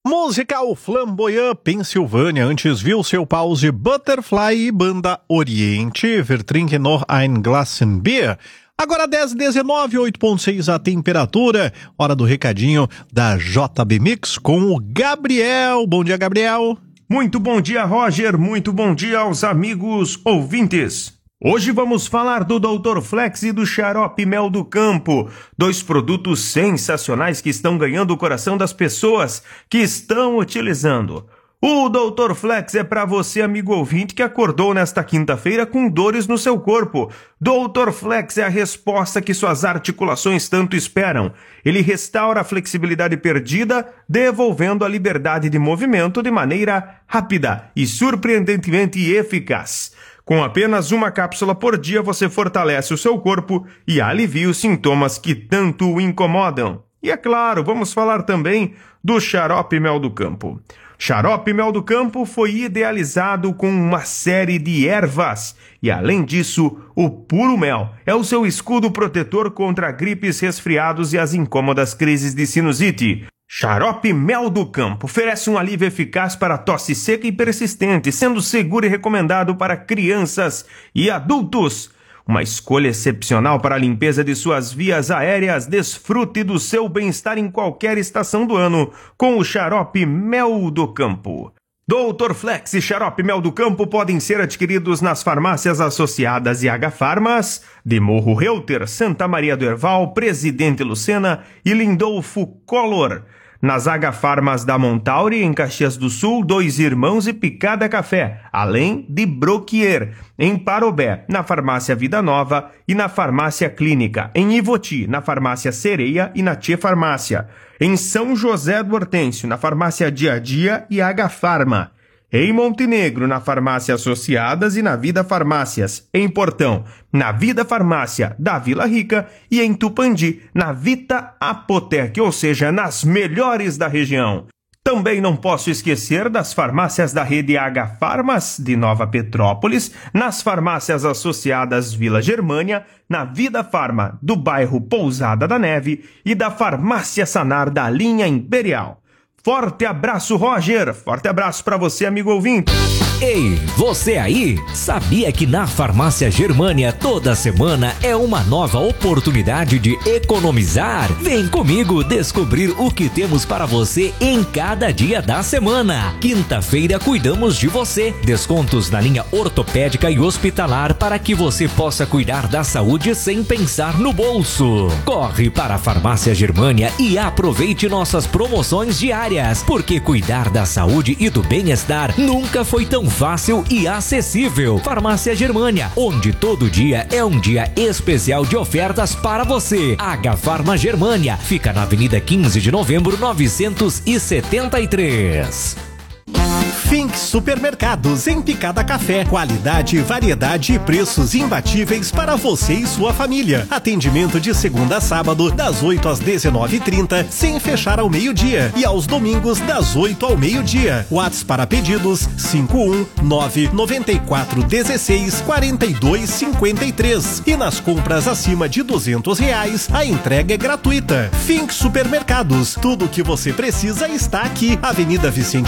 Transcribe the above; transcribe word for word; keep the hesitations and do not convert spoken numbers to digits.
Musical Flamboyant, Pensilvânia, antes viu seu pause Butterfly e Banda Oriente, Vertrink noch ein Glassen Bier. Agora dez e dezenove, oito ponto seis a temperatura, hora do recadinho da J B Mix com o Gabriel. Bom dia, Gabriel. Muito bom dia, Roger, muito bom dia aos amigos ouvintes. Hoje vamos falar do doutor Flex e do Xarope Mel do Campo, dois produtos sensacionais que estão ganhando o coração das pessoas que estão utilizando. O doutor Flex é para você, amigo ouvinte, que acordou nesta quinta-feira com dores no seu corpo. doutor Flex é a resposta que suas articulações tanto esperam. Ele restaura a flexibilidade perdida, devolvendo a liberdade de movimento de maneira rápida e surpreendentemente eficaz. Com apenas uma cápsula por dia, você fortalece o seu corpo e alivia os sintomas que tanto o incomodam. E é claro, vamos falar também do Xarope Mel do Campo. Xarope Mel do Campo foi idealizado com uma série de ervas. E além disso, o puro mel é o seu escudo protetor contra gripes, resfriados e as incômodas crises de sinusite. Xarope Mel do Campo oferece um alívio eficaz para tosse seca e persistente, sendo seguro e recomendado para crianças e adultos. Uma escolha excepcional para a limpeza de suas vias aéreas. Desfrute do seu bem-estar em qualquer estação do ano com o Xarope Mel do Campo. doutor Flex e Xarope Mel do Campo podem ser adquiridos nas farmácias associadas e H-Farmas, de Morro Reuter, Santa Maria do Herval, Presidente Lucena e Lindolfo Collor. Nas H-Farmas da Montauri, em Caxias do Sul, Dois Irmãos e Picada Café, além de Broquier, em Parobé, na Farmácia Vida Nova e na Farmácia Clínica, em Ivoti, na Farmácia Sereia e na Tchê Farmácia, em São José do Hortêncio, na Farmácia Dia a Dia e H-Farma, em Montenegro, na Farmácia Associadas e na Vida Farmácias, em Portão, na Vida Farmácia da Vila Rica e em Tupandi, na Vita Apotec, ou seja, nas melhores da região. Também não posso esquecer das farmácias da rede H-Farmas de Nova Petrópolis, nas farmácias associadas Vila Germânia, na Vida Farma do bairro Pousada da Neve e da Farmácia Sanar da linha Imperial. Forte abraço, Roger. Forte abraço para você, amigo ouvinte. Ei, você aí? Sabia que na Farmácia Germânia toda semana é uma nova oportunidade de economizar? Vem comigo descobrir o que temos para você em cada dia da semana. Quinta-feira cuidamos de você. Descontos na linha ortopédica e hospitalar para que você possa cuidar da saúde sem pensar no bolso. Corre para a Farmácia Germânia e aproveite nossas promoções diárias, porque cuidar da saúde e do bem-estar nunca foi tão fácil e acessível. Farmácia Germânia, onde todo dia é um dia especial de ofertas para você. H-Farma Germânia, fica na Avenida quinze de novembro, novecentos e setenta e três. Fink Supermercados, em Picada Café. Qualidade, variedade e preços imbatíveis para você e sua família. Atendimento de segunda a sábado, das oito às dezenove e trinta, sem fechar ao meio-dia. E aos domingos, das oito ao meio-dia. WhatsApp para pedidos cinco um nove nove quatro um seis quatro dois cinco três. E nas compras acima de duzentos reais, a entrega é gratuita. Fink Supermercados, tudo o que você precisa está aqui. Avenida Vicente